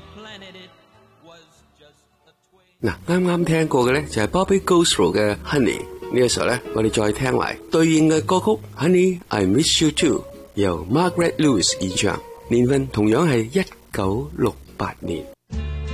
嗱，啱啱聽過嘅咧就係 Bobby Goldthwait 嘅 Honey， 呢個時候咧我哋再聽埋對應嘅歌曲 Honey I Miss You Too， 由 Margaret Lewis 演唱，年份同樣係1968年。